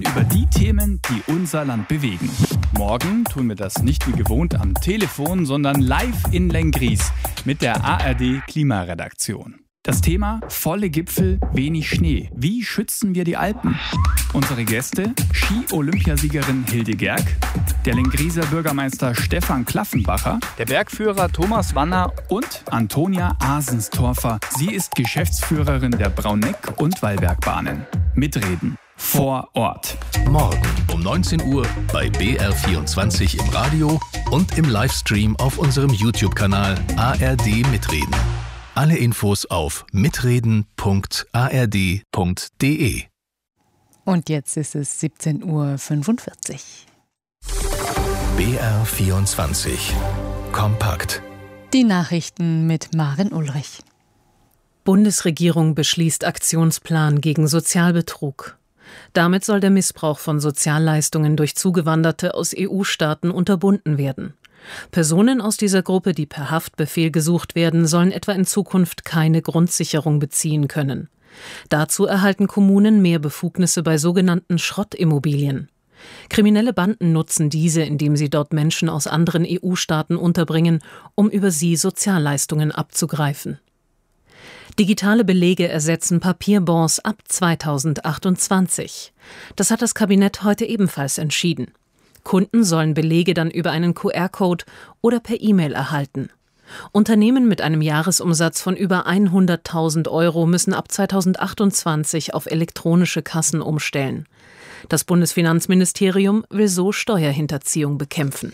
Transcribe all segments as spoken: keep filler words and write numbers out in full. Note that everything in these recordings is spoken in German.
Über die Themen, die unser Land bewegen. Morgen tun wir das nicht wie gewohnt am Telefon, sondern live in Lenggries mit der A R D-Klimaredaktion. Das Thema: volle Gipfel, wenig Schnee. Wie schützen wir die Alpen? Unsere Gäste: Ski-Olympiasiegerin Hilde Gerg, der Lengrieser Bürgermeister Stefan Klaffenbacher, der Bergführer Thomas Wanner und Antonia Asenstorfer. Sie ist Geschäftsführerin der Brauneck- und Wallbergbahnen. Mitreden vor Ort. Morgen um neunzehn Uhr bei B R vierundzwanzig im Radio und im Livestream auf unserem YouTube-Kanal A R D Mitreden. Alle Infos auf mitreden punkt a r d punkt d e. Und jetzt ist es siebzehn Uhr fünfundvierzig. B R vierundzwanzig. Kompakt. Die Nachrichten mit Maren Ulrich. Bundesregierung beschließt Aktionsplan gegen Sozialbetrug. Damit soll der Missbrauch von Sozialleistungen durch Zugewanderte aus E U-Staaten unterbunden werden. Personen aus dieser Gruppe, die per Haftbefehl gesucht werden, sollen etwa in Zukunft keine Grundsicherung beziehen können. Dazu erhalten Kommunen mehr Befugnisse bei sogenannten Schrottimmobilien. Kriminelle Banden nutzen diese, indem sie dort Menschen aus anderen E U-Staaten unterbringen, um über sie Sozialleistungen abzugreifen. Digitale Belege ersetzen Papierbons ab zweitausendachtundzwanzig. Das hat das Kabinett heute ebenfalls entschieden. Kunden sollen Belege dann über einen Q R-Code oder per E-Mail erhalten. Unternehmen mit einem Jahresumsatz von über hunderttausend Euro müssen ab zweitausendachtundzwanzig auf elektronische Kassen umstellen. Das Bundesfinanzministerium will so Steuerhinterziehung bekämpfen.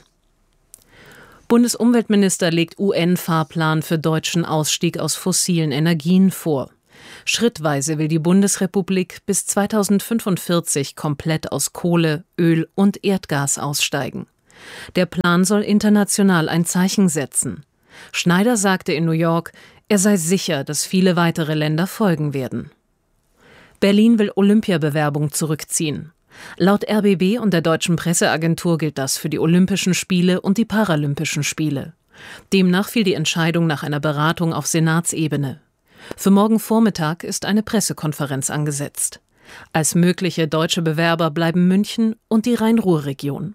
Bundesumweltminister legt U N-Fahrplan für deutschen Ausstieg aus fossilen Energien vor. Schrittweise will die Bundesrepublik bis zweitausendfünfundvierzig komplett aus Kohle, Öl und Erdgas aussteigen. Der Plan soll international ein Zeichen setzen. Schneider sagte in New York, er sei sicher, dass viele weitere Länder folgen werden. Berlin will Olympiabewerbung zurückziehen. Laut R B B und der Deutschen Presseagentur gilt das für die Olympischen Spiele und die Paralympischen Spiele. Demnach fiel die Entscheidung nach einer Beratung auf Senatsebene. Für morgen Vormittag ist eine Pressekonferenz angesetzt. Als mögliche deutsche Bewerber bleiben München und die Rhein-Ruhr-Region.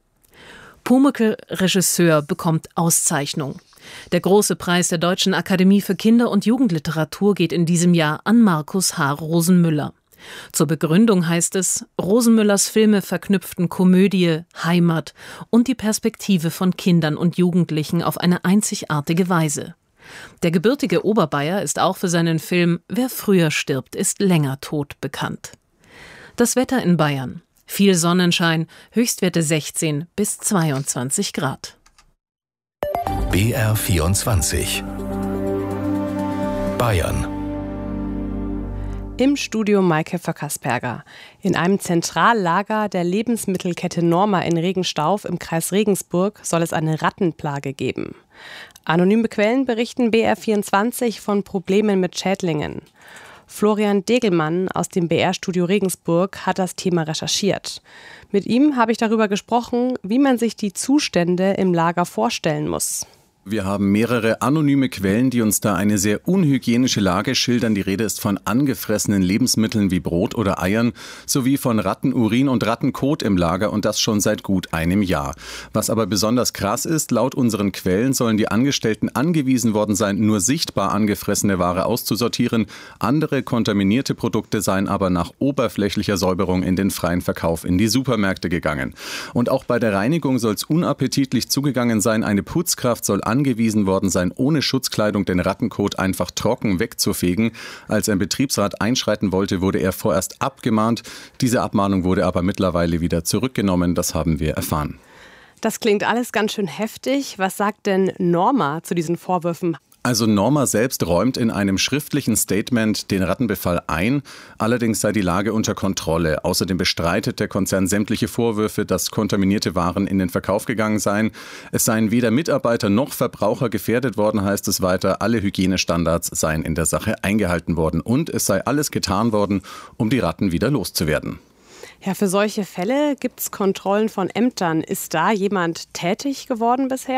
Pumuckl-Regisseur bekommt Auszeichnung. Der große Preis der Deutschen Akademie für Kinder- und Jugendliteratur geht in diesem Jahr an Markus H. Rosenmüller. Zur Begründung heißt es, Rosenmüllers Filme verknüpften Komödie, Heimat und die Perspektive von Kindern und Jugendlichen auf eine einzigartige Weise. Der gebürtige Oberbayer ist auch für seinen Film Wer früher stirbt, ist länger tot bekannt. Das Wetter in Bayern. Viel Sonnenschein, Höchstwerte sechzehn bis zweiundzwanzig Grad. B R vierundzwanzig. Bayern. Im Studio Maike Vöckersperger. In einem Zentrallager der Lebensmittelkette Norma in Regenstauf im Kreis Regensburg soll es eine Rattenplage geben. Anonyme Quellen berichten B R vierundzwanzig von Problemen mit Schädlingen. Florian Degelmann aus dem B R-Studio Regensburg hat das Thema recherchiert. Mit ihm habe ich darüber gesprochen, wie man sich die Zustände im Lager vorstellen muss. Wir haben mehrere anonyme Quellen, die uns da eine sehr unhygienische Lage schildern. Die Rede ist von angefressenen Lebensmitteln wie Brot oder Eiern sowie von Rattenurin und Rattenkot im Lager und das schon seit gut einem Jahr. Was aber besonders krass ist, laut unseren Quellen sollen die Angestellten angewiesen worden sein, nur sichtbar angefressene Ware auszusortieren. Andere kontaminierte Produkte seien aber nach oberflächlicher Säuberung in den freien Verkauf in die Supermärkte gegangen. Und auch bei der Reinigung soll es unappetitlich zugegangen sein. Eine Putzkraft soll angewiesen worden sein, ohne Schutzkleidung den Rattenkot einfach trocken wegzufegen. Als ein Betriebsrat einschreiten wollte, wurde er vorerst abgemahnt. Diese Abmahnung wurde aber mittlerweile wieder zurückgenommen. Das haben wir erfahren. Das klingt alles ganz schön heftig. Was sagt denn Norma zu diesen Vorwürfen? Also Norma selbst räumt in einem schriftlichen Statement den Rattenbefall ein. Allerdings sei die Lage unter Kontrolle. Außerdem bestreitet der Konzern sämtliche Vorwürfe, dass kontaminierte Waren in den Verkauf gegangen seien. Es seien weder Mitarbeiter noch Verbraucher gefährdet worden, heißt es weiter. Alle Hygienestandards seien in der Sache eingehalten worden. Und es sei alles getan worden, um die Ratten wieder loszuwerden. Ja, für solche Fälle gibt es Kontrollen von Ämtern. Ist da jemand tätig geworden bisher?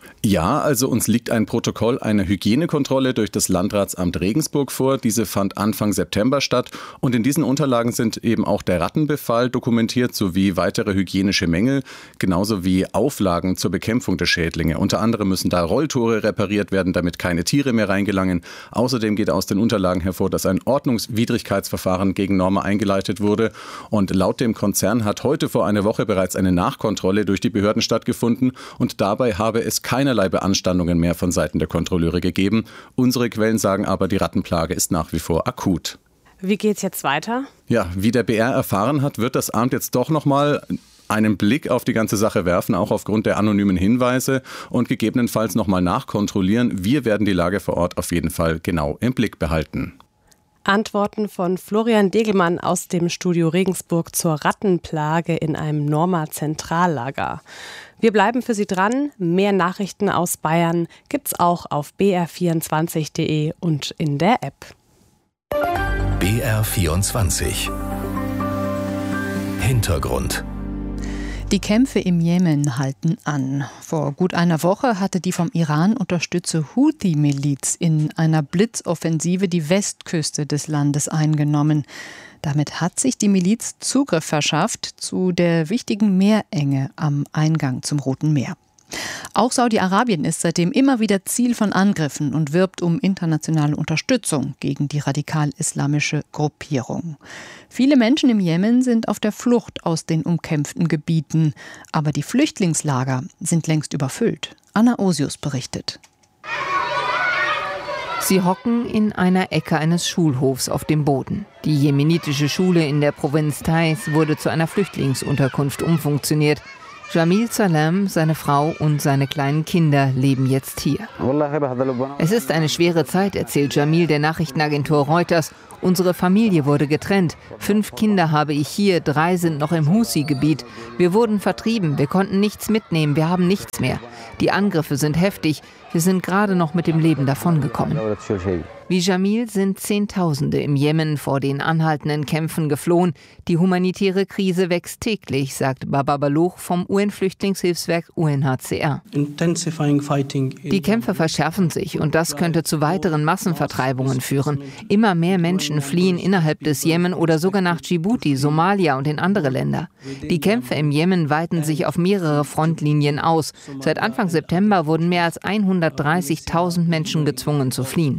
Ja, also uns liegt ein Protokoll einer Hygienekontrolle durch das Landratsamt Regensburg vor. Diese fand Anfang September statt und in diesen Unterlagen sind eben auch der Rattenbefall dokumentiert sowie weitere hygienische Mängel, genauso wie Auflagen zur Bekämpfung der Schädlinge. Unter anderem müssen da Rolltore repariert werden, damit keine Tiere mehr reingelangen. Außerdem geht aus den Unterlagen hervor, dass ein Ordnungswidrigkeitsverfahren gegen Norma eingeleitet wurde und laut dem Konzern hat heute vor einer Woche bereits eine Nachkontrolle durch die Behörden stattgefunden und dabei habe es keinerlei Beanstandungen mehr von Seiten der Kontrolleure gegeben. Unsere Quellen sagen aber, die Rattenplage ist nach wie vor akut. Wie geht's jetzt weiter? Ja, wie der B R erfahren hat, wird das Amt jetzt doch noch mal einen Blick auf die ganze Sache werfen, auch aufgrund der anonymen Hinweise und gegebenenfalls noch mal nachkontrollieren. Wir werden die Lage vor Ort auf jeden Fall genau im Blick behalten. Antworten von Florian Degelmann aus dem Studio Regensburg zur Rattenplage in einem Norma-Zentrallager. Wir bleiben für Sie dran. Mehr Nachrichten aus Bayern gibt's auch auf b r vierundzwanzig punkt d e und in der App. B R vierundzwanzig Hintergrund. Die Kämpfe im Jemen halten an. Vor gut einer Woche hatte die vom Iran unterstützte Houthi-Miliz in einer Blitzoffensive die Westküste des Landes eingenommen. Damit hat sich die Miliz Zugriff verschafft zu der wichtigen Meerenge am Eingang zum Roten Meer. Auch Saudi-Arabien ist seitdem immer wieder Ziel von Angriffen und wirbt um internationale Unterstützung gegen die radikal-islamische Gruppierung. Viele Menschen im Jemen sind auf der Flucht aus den umkämpften Gebieten, aber die Flüchtlingslager sind längst überfüllt. Anna Osius berichtet. Sie hocken in einer Ecke eines Schulhofs auf dem Boden. Die jemenitische Schule in der Provinz Taiz wurde zu einer Flüchtlingsunterkunft umfunktioniert. Jamil Salam, seine Frau und seine kleinen Kinder leben jetzt hier. Es ist eine schwere Zeit, erzählt Jamil der Nachrichtenagentur Reuters. Unsere Familie wurde getrennt. Fünf Kinder habe ich hier, drei sind noch im Husi-Gebiet. Wir wurden vertrieben, wir konnten nichts mitnehmen, wir haben nichts mehr. Die Angriffe sind heftig, wir sind gerade noch mit dem Leben davongekommen. Wie Jamil sind Zehntausende im Jemen vor den anhaltenden Kämpfen geflohen. Die humanitäre Krise wächst täglich, sagt Baba Baluch vom U N-Flüchtlingshilfswerk U N H C R. Die Kämpfe verschärfen sich und das könnte zu weiteren Massenvertreibungen führen. Immer mehr Menschen fliehen innerhalb des Jemen oder sogar nach Djibouti, Somalia und in andere Länder. Die Kämpfe im Jemen weiten sich auf mehrere Frontlinien aus. Seit Anfang September wurden mehr als hundertdreißigtausend Menschen gezwungen zu fliehen.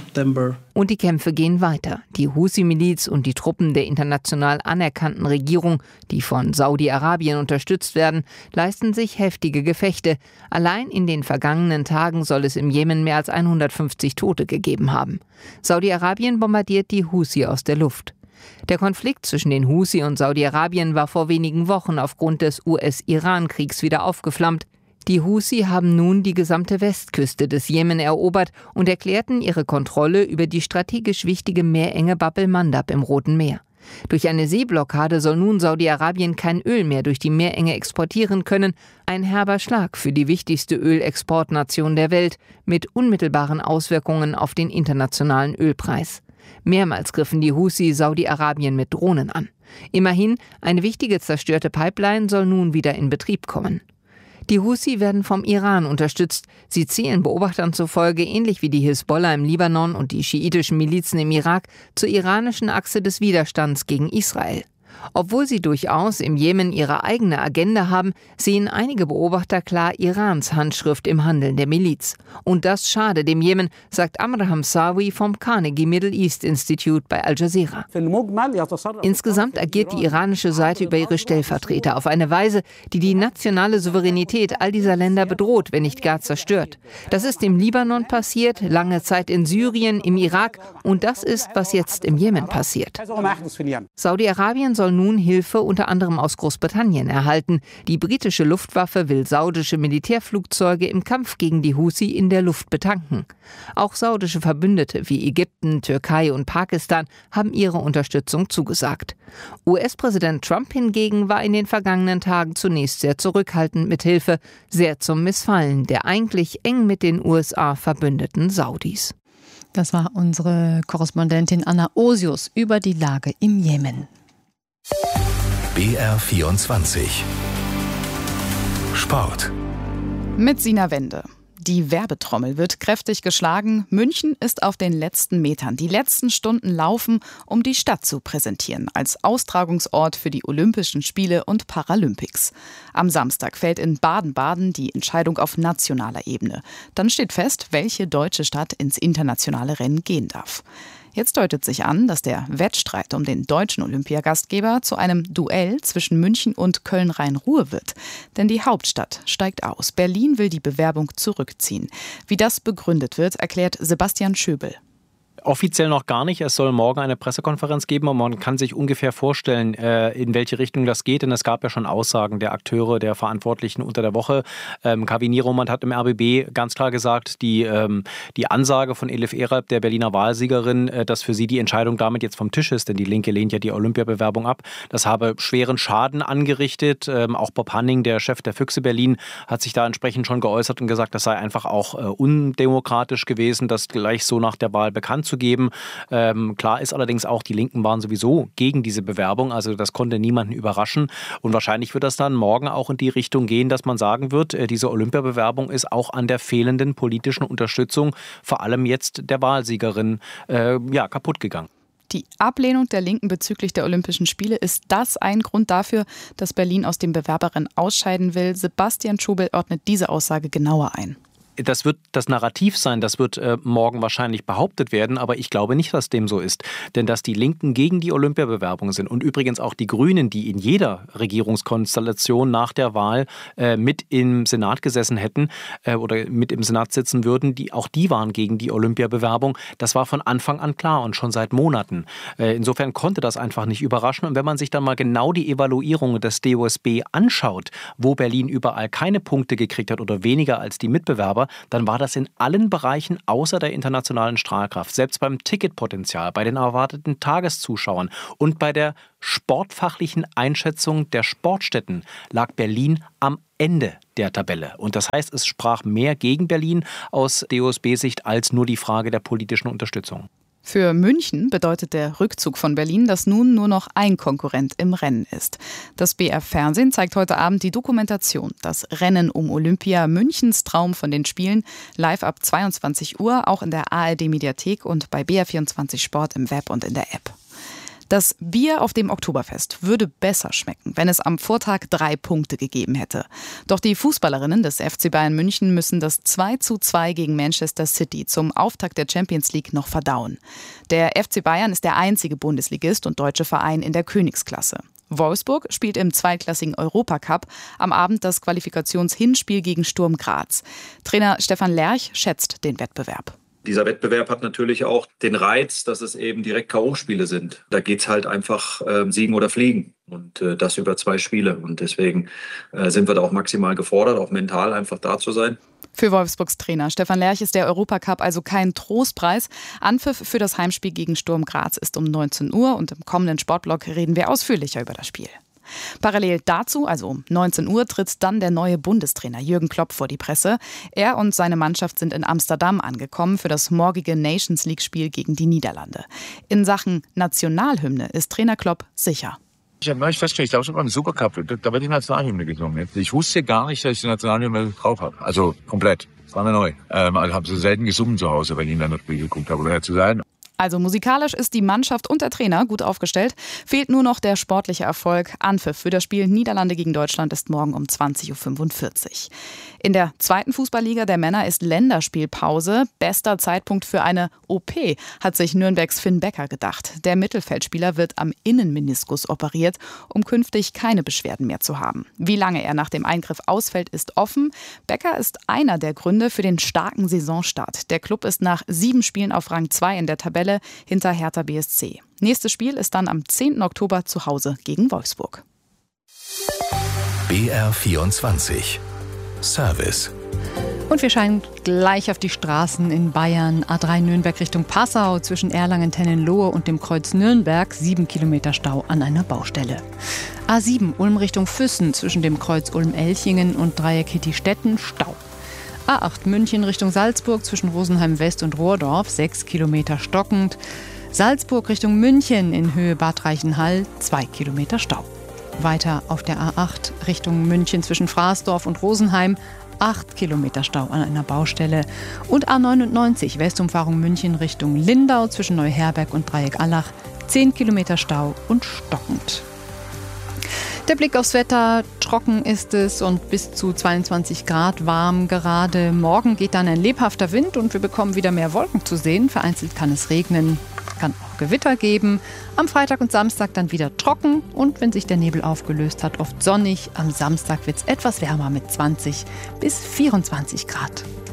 Und die Kämpfe gehen weiter. Die Husi-Miliz und die Truppen der international anerkannten Regierung, die von Saudi-Arabien unterstützt werden, leisten sich heftige Gefechte. Allein in den vergangenen Tagen soll es im Jemen mehr als hundertfünfzig Tote gegeben haben. Saudi-Arabien bombardiert die Husi aus der Luft. Der Konflikt zwischen den Husi und Saudi-Arabien war vor wenigen Wochen aufgrund des U S-Iran-Kriegs wieder aufgeflammt. Die Husi haben nun die gesamte Westküste des Jemen erobert und erklärten ihre Kontrolle über die strategisch wichtige Meerenge Bab el-Mandab im Roten Meer. Durch eine Seeblockade soll nun Saudi-Arabien kein Öl mehr durch die Meerenge exportieren können. Ein herber Schlag für die wichtigste Ölexportnation der Welt mit unmittelbaren Auswirkungen auf den internationalen Ölpreis. Mehrmals griffen die Husi Saudi-Arabien mit Drohnen an. Immerhin, eine wichtige zerstörte Pipeline soll nun wieder in Betrieb kommen. Die Husi werden vom Iran unterstützt. Sie zählen Beobachtern zufolge, ähnlich wie die Hisbollah im Libanon und die schiitischen Milizen im Irak, zur iranischen Achse des Widerstands gegen Israel. Obwohl sie durchaus im Jemen ihre eigene Agenda haben, sehen einige Beobachter klar Irans Handschrift im Handeln der Miliz. Und das schade dem Jemen, sagt Amr Hamsawi vom Carnegie Middle East Institute bei Al Jazeera. Insgesamt agiert die iranische Seite über ihre Stellvertreter auf eine Weise, die die nationale Souveränität all dieser Länder bedroht, wenn nicht gar zerstört. Das ist im Libanon passiert, lange Zeit in Syrien, im Irak und das ist, was jetzt im Jemen passiert. Saudi-Arabien soll nun Hilfe unter anderem aus Großbritannien erhalten. Die britische Luftwaffe will saudische Militärflugzeuge im Kampf gegen die Husi in der Luft betanken. Auch saudische Verbündete wie Ägypten, Türkei und Pakistan haben ihre Unterstützung zugesagt. U S-Präsident Trump hingegen war in den vergangenen Tagen zunächst sehr zurückhaltend mit Hilfe, sehr zum Missfallen der eigentlich eng mit den U S A verbündeten Saudis. Das war unsere Korrespondentin Anna Osius über die Lage im Jemen. B R vierundzwanzig Sport mit Sina Wende. Die Werbetrommel wird kräftig geschlagen. München ist auf den letzten Metern. Die letzten Stunden laufen, um die Stadt zu präsentieren als Austragungsort für die Olympischen Spiele und Paralympics. Am Samstag fällt in Baden-Baden die Entscheidung auf nationaler Ebene. Dann steht fest, welche deutsche Stadt ins internationale Rennen gehen darf. Jetzt deutet sich an, dass der Wettstreit um den deutschen Olympiagastgeber zu einem Duell zwischen München und Köln-Rhein-Ruhr wird. Denn die Hauptstadt steigt aus. Berlin will die Bewerbung zurückziehen. Wie das begründet wird, erklärt Sebastian Schöbel. Offiziell noch gar nicht. Es soll morgen eine Pressekonferenz geben und man kann sich ungefähr vorstellen, in welche Richtung das geht. Denn es gab ja schon Aussagen der Akteure, der Verantwortlichen unter der Woche. Kavi Nieromand hat im R B B ganz klar gesagt, die, die Ansage von Elif Eralp, der Berliner Wahlsiegerin, dass für sie die Entscheidung damit jetzt vom Tisch ist, denn die Linke lehnt ja die Olympiabewerbung ab. Das habe schweren Schaden angerichtet. Auch Bob Hanning, der Chef der Füchse Berlin, hat sich da entsprechend schon geäußert und gesagt, das sei einfach auch undemokratisch gewesen, das gleich so nach der Wahl bekannt zu geben. Ähm, klar ist allerdings auch, die Linken waren sowieso gegen diese Bewerbung, also das konnte niemanden überraschen und wahrscheinlich wird das dann morgen auch in die Richtung gehen, dass man sagen wird, äh, diese Olympiabewerbung ist auch an der fehlenden politischen Unterstützung, vor allem jetzt der Wahlsiegerin, äh, ja, kaputt gegangen. Die Ablehnung der Linken bezüglich der Olympischen Spiele, ist das ein Grund dafür, dass Berlin aus dem Bewerberrennen ausscheiden will? Sebastian Schobel ordnet diese Aussage genauer ein. Das wird das Narrativ sein, das wird äh, morgen wahrscheinlich behauptet werden, aber ich glaube nicht, dass dem so ist. Denn dass die Linken gegen die Olympiabewerbung sind und übrigens auch die Grünen, die in jeder Regierungskonstellation nach der Wahl äh, mit im Senat gesessen hätten äh, oder mit im Senat sitzen würden, die, auch die waren gegen die Olympiabewerbung. Das war von Anfang an klar und schon seit Monaten. Äh, insofern konnte das einfach nicht überraschen. Und wenn man sich dann mal genau die Evaluierung des D O S B anschaut, wo Berlin überall keine Punkte gekriegt hat oder weniger als die Mitbewerber, dann war das in allen Bereichen außer der internationalen Strahlkraft. Selbst beim Ticketpotenzial, bei den erwarteten Tageszuschauern und bei der sportfachlichen Einschätzung der Sportstätten lag Berlin am Ende der Tabelle. Und das heißt, es sprach mehr gegen Berlin aus D O S B-Sicht als nur die Frage der politischen Unterstützung. Für München bedeutet der Rückzug von Berlin, dass nun nur noch ein Konkurrent im Rennen ist. Das B R Fernsehen zeigt heute Abend die Dokumentation Das Rennen um Olympia, Münchens Traum von den Spielen, live ab zweiundzwanzig Uhr, auch in der A R D-Mediathek und bei B R vierundzwanzig Sport im Web und in der App. Das Bier auf dem Oktoberfest würde besser schmecken, wenn es am Vortag drei Punkte gegeben hätte. Doch die Fußballerinnen des F C Bayern München müssen das zwei zu zwei gegen Manchester City zum Auftakt der Champions League noch verdauen. Der F C Bayern ist der einzige Bundesligist und deutsche Verein in der Königsklasse. Wolfsburg spielt im zweitklassigen Europacup am Abend das Qualifikationshinspiel gegen Sturm Graz. Trainer Stefan Lerch schätzt den Wettbewerb. Dieser Wettbewerb hat natürlich auch den Reiz, dass es eben direkt K O-Spiele sind. Da geht es halt einfach äh, Siegen oder Fliegen und äh, das über zwei Spiele. Und deswegen äh, sind wir da auch maximal gefordert, auch mental einfach da zu sein. Für Wolfsburgs Trainer Stefan Lerch ist der Europacup also kein Trostpreis. Anpfiff für das Heimspiel gegen Sturm Graz ist um neunzehn Uhr und im kommenden Sportblock reden wir ausführlicher über das Spiel. Parallel dazu, also um neunzehn Uhr, tritt dann der neue Bundestrainer Jürgen Klopp vor die Presse. Er und seine Mannschaft sind in Amsterdam angekommen für das morgige Nations League-Spiel gegen die Niederlande. In Sachen Nationalhymne ist Trainer Klopp sicher. Ich habe neulich festgestellt, ich glaube schon beim Supercup, da wird die Nationalhymne gesungen. Ich wusste gar nicht, dass ich die Nationalhymne drauf habe. Also komplett. Das war mir neu. Ähm, also habe so selten gesungen zu Hause, wenn ich in der Spiel geguckt habe, oder zu sein. Also musikalisch ist die Mannschaft und der Trainer gut aufgestellt. Fehlt nur noch der sportliche Erfolg. Anpfiff für das Spiel Niederlande gegen Deutschland ist morgen um zwanzig Uhr fünfundvierzig. In der zweiten Fußballliga der Männer ist Länderspielpause. Bester Zeitpunkt für eine O P, hat sich Nürnbergs Finn Becker gedacht. Der Mittelfeldspieler wird am Innenmeniskus operiert, um künftig keine Beschwerden mehr zu haben. Wie lange er nach dem Eingriff ausfällt, ist offen. Becker ist einer der Gründe für den starken Saisonstart. Der Klub ist nach sieben Spielen auf Rang zwei in der Tabelle hinter Hertha B S C. Nächstes Spiel ist dann am zehnten Oktober zu Hause gegen Wolfsburg. B R vierundzwanzig Service. Und wir scheinen gleich auf die Straßen in Bayern. A drei Nürnberg Richtung Passau zwischen Erlangen-Tennenlohe und dem Kreuz Nürnberg. Sieben Kilometer Stau an einer Baustelle. A sieben Ulm Richtung Füssen zwischen dem Kreuz Ulm-Elchingen und Dreieck Hittistetten. Stau. A acht München Richtung Salzburg zwischen Rosenheim West und Rohrdorf. Sechs Kilometer stockend. Salzburg Richtung München in Höhe Bad Reichenhall. Zwei Kilometer Stau. Weiter auf der A acht Richtung München zwischen Fraßdorf und Rosenheim. acht Kilometer Stau an einer Baustelle. Und A neunundneunzig, Westumfahrung München Richtung Lindau zwischen Neuherberg und Dreieck-Allach, zehn Kilometer Stau und stockend. Der Blick aufs Wetter, trocken ist es und bis zu zweiundzwanzig Grad warm gerade. Morgen geht dann ein lebhafter Wind und wir bekommen wieder mehr Wolken zu sehen. Vereinzelt kann es regnen, kann auch Gewitter geben. Am Freitag und Samstag dann wieder trocken und wenn sich der Nebel aufgelöst hat, oft sonnig. Am Samstag wird es etwas wärmer mit zwanzig bis vierundzwanzig Grad.